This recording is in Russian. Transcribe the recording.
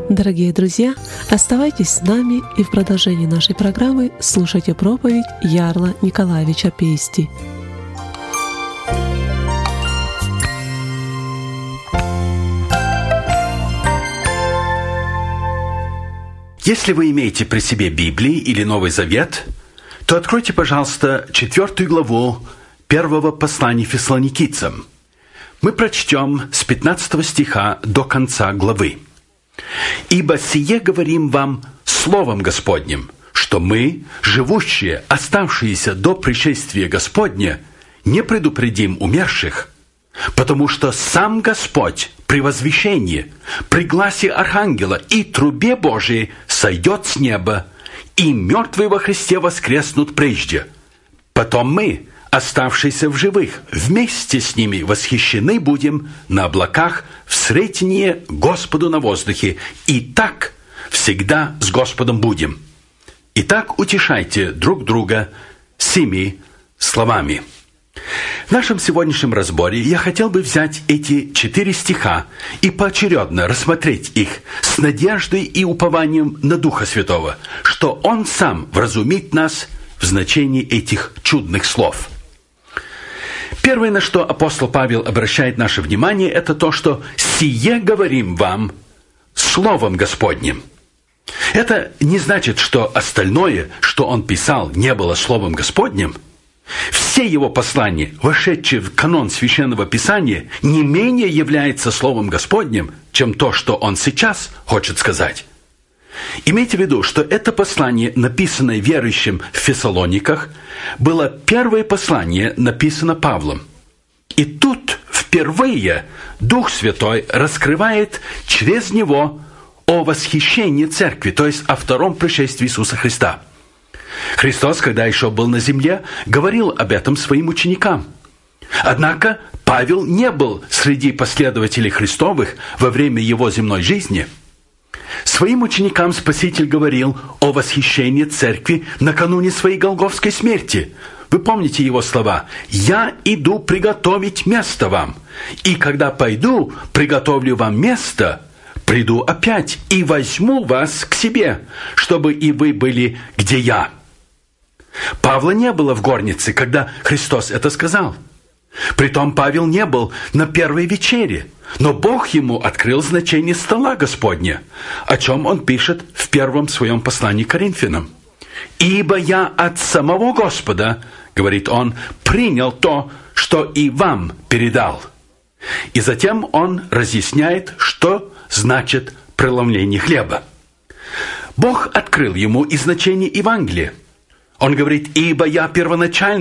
Дорогие друзья, оставайтесь с нами и в продолжении нашей программы слушайте проповедь Ярла Николаевича Пейсти. Если вы имеете при себе Библии или Новый Завет, то откройте, пожалуйста, 4 главу 1 послания Фессалоникийцам. Мы прочтем с 15 стиха до конца главы. «Ибо сие говорим вам Словом Господним, что мы, живущие, оставшиеся до пришествия Господня, не предупредим умерших, потому что сам Господь при возвещении, при гласе Архангела и трубе Божией сойдет с неба, и мертвые во Христе воскреснут прежде. Потом мы, оставшиеся в живых, вместе с ними восхищены будем на облаках в сретении Господу на воздухе, и так всегда с Господом будем. Итак, утешайте друг друга сими словами». В нашем сегодняшнем разборе я хотел бы взять эти 4 стиха и поочередно рассмотреть их с надеждой и упованием на Духа Святого, что Он сам вразумит нас в значении этих чудных слов. Первое, на что апостол Павел обращает наше внимание, это то, что «сие говорим вам Словом Господним». Это не значит, что остальное, что он писал, не было Словом Господним. Все его послания, вошедшие в канон Священного Писания, не менее являются Словом Господним, чем то, что он сейчас хочет сказать. Имейте в виду, что это послание, написанное верующим в Фессалониках, было первое послание, написано Павлом. И тут впервые Дух Святой раскрывает через него о восхищении Церкви, то есть о втором пришествии Иисуса Христа. Христос, когда еще был на земле, говорил об этом своим ученикам. Однако Павел не был среди последователей Христовых во время его земной жизни. Своим ученикам Спаситель говорил о восхищении Церкви накануне своей голгофской смерти. Вы помните его слова: «Я иду приготовить место вам, и когда пойду, приготовлю вам место, приду опять и возьму вас к себе, чтобы и вы были, где я». Павла не было в горнице, когда Христос это сказал. Притом Павел не был на первой вечере, но Бог ему открыл значение стола Господня, о чем он пишет в первом своем послании к Коринфянам. «Ибо я от самого Господа, — говорит он, — принял то, что и вам передал». И затем он разъясняет, что значит преломление хлеба. Бог открыл ему и значение Евангелия. Он говорит: «Ибо я первоначально